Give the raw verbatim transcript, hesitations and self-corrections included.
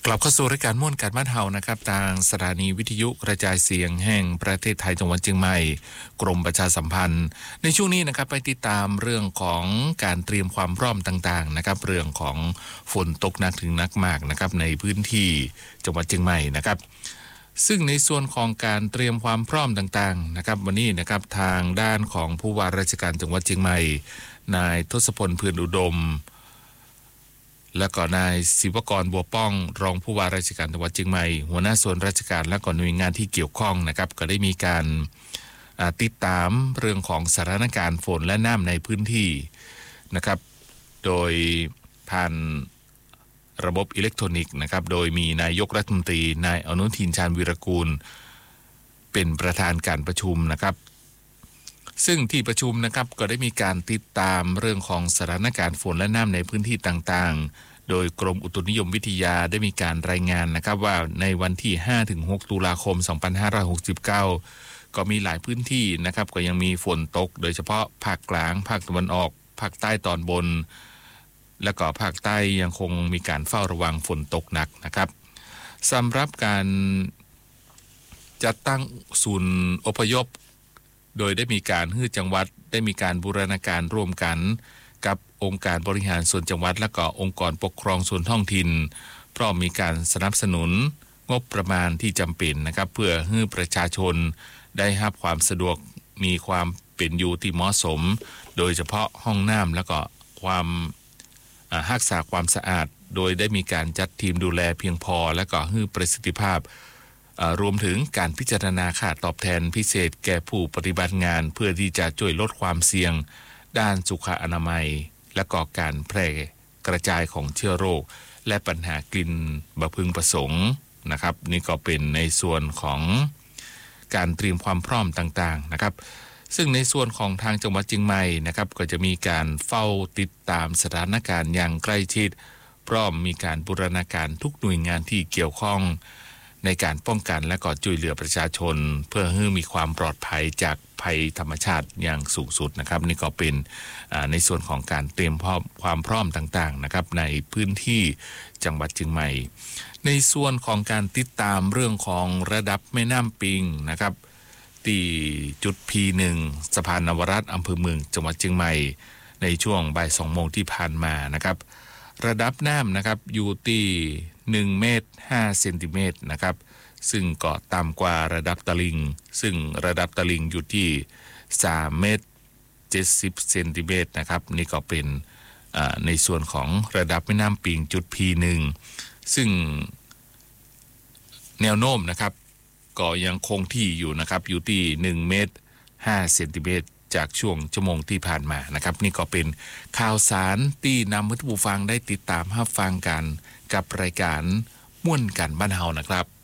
กลับเข้าสู่รายการม่วนการบ้านเฮานะครับทางสถานีวิทยุกระจายเสียงแห่งประเทศไทยจังหวัดเชียงใหม่กรมประชาสัมพันธ์ในช่วงนี้นะครับไปติดตามเรื่องของการเตรียมความพร้อมต่างๆนะครับเรื่องของฝนตกหนักถึงหนักมากนะครับในพื้นที่จังหวัดเชียงใหม่นะครับซึ่งในส่วนของการเตรียมความพร้อมต่างๆนะครับวันนี้นะครับทางด้านของผู้ว่าราชการจังหวัดเชียงใหม่นายทศพล เพื่อนอุดมและก็นายศิวกร บัวป้องรองผู้ว่าราชการจังหวัดเชียงใหม่หัวหน้าส่วนราชการและก็หน่วยงานที่เกี่ยวข้องนะครับก็ได้มีการติดตามเรื่องของสถานการณ์ฝนและน้ำในพื้นที่นะครับโดยผ่านระบบอิเล็กทรอนิกส์นะครับโดยมีนายกรัฐมนตรีนายอนุทินชาญวีรกูลเป็นประธานการประชุมนะครับซึ่งที่ประชุมนะครับก็ได้มีการติดตามเรื่องของสถานการณ์ฝนและน้ำในพื้นที่ต่างๆโดยกรมอุตุนิยมวิทยาได้มีการรายงานนะครับว่าในวันที่ ห้าถึงหก ตุลาคม สองพันห้าร้อยหกสิบเก้า ก็มีหลายพื้นที่นะครับก็ยังมีฝนตกโดยเฉพาะภาคกลางภาคตะวันออกภาคใต้ตอนบนและก็ภาคใต้ยังคงมีการเฝ้าระวังฝนตกหนักนะครับสำหรับการจัดตั้งศูนย์อพยพโดยได้มีการให้จังหวัดได้มีการบูรณาการร่วมกันกับองค์การบริหารส่วนจังหวัดและก็องค์กรปกครองส่วนท้องถิ่นพร้อมมีการสนับสนุนงบประมาณที่จำเป็นนะครับเพื่อให้ประชาชนได้รับความสะดวกมีความเป็นอยู่ที่เหมาะสมโดยเฉพาะห้องน้ำและก็ความรักษาความสะอาดโดยได้มีการจัดทีมดูแลเพียงพอและก็ให้ประสิทธิภาพรวมถึงการพิจารณาค่าตอบแทนพิเศษแก่ผู้ปฏิบัติงานเพื่อที่จะช่วยลดความเสี่ยงด้านสุขอนามัยและก็การแพร่กระจายของเชื้อโรคและปัญหากลิ่นบะพึงประสงค์นะครับนี่ก็เป็นในส่วนของการเตรียมความพร้อมต่างๆนะครับซึ่งในส่วนของทางจังหวัดเชียงใหม่นะครับก็จะมีการเฝ้าติดตามสถานการณ์อย่างใกล้ชิดพร้อมมีการบูรณาการทุกหน่วยงานที่เกี่ยวข้องในการป้องกันและก็ช่วยเหลือประชาชนเพื่อให้มีความปลอดภัยจากภัยธรรมชาติอย่างสูงสุดนะครับนี่ก็เป็นในส่วนของการเตรียมพร้อมความพร้อมต่างๆนะครับในพื้นที่จังหวัดเชียงใหม่ในส่วนของการติดตามเรื่องของระดับแม่น้ำปิงนะครับที่จุด พี หนึ่ง สะพานนวรัตน์อำเภอเมืองจังหวัดเชียงใหม่ในช่วงบ่ายสองโมงที่ผ่านมานะครับระดับน้ำนะครับอยู่ที่หนึ่งเมตรห้าเซนติเมตรนะครับซึ่งก็ต่ำกว่าระดับตลิ่งซึ่งระดับตลิ่งอยู่ที่สามเมตรเจ็ดสิบเซนติเมตรนะครับนี่ก็เป็นในส่วนของระดับแม่น้ำปิงจุด พี หนึ่ง ซึ่งแนวโน้มนะครับก็ยังคงที่อยู่นะครับอยู่ที่หนึ่งเมตรห้าเซนติเมตรจากช่วงชั่วโมงที่ผ่านมานะครับนี่ก็เป็นข่าวสารที่นำให้ผู้ฟังได้ติดตามรับฟังกันกับรายการม่วนกันบ้านเฮานะครับ